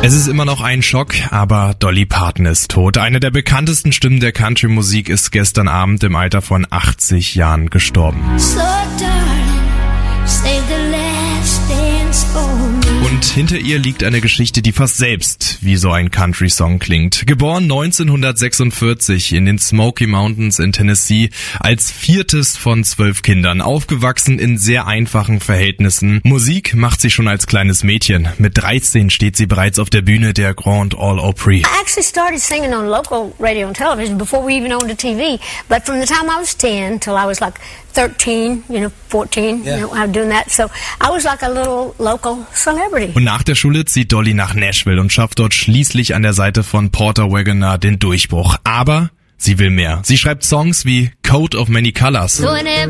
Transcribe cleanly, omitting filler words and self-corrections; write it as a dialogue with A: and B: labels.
A: Es ist immer noch ein Schock, aber Dolly Parton ist tot. Eine der bekanntesten Stimmen der Country-Musik ist gestern Abend im Alter von 80 Jahren gestorben. Und hinter ihr liegt eine Geschichte, die fast selbst wie so ein Country-Song klingt. Geboren 1946 in den Smoky Mountains in Tennessee, als viertes von 12 Kindern, aufgewachsen in sehr einfachen Verhältnissen. Musik macht sie schon als kleines Mädchen. Mit 13 steht sie bereits auf der Bühne der Grand Ole Opry.
B: I actually started singing on local radio and television before we even owned a TV. But from the time I was 10 till I was like 13, 14, I was doing that. So I was like a little local celebrity.
A: Und nach der Schule zieht Dolly nach Nashville und schafft dort schließlich an der Seite von Porter Wagoner den Durchbruch. Aber sie will mehr. Sie schreibt Songs wie Coat of Many Colors.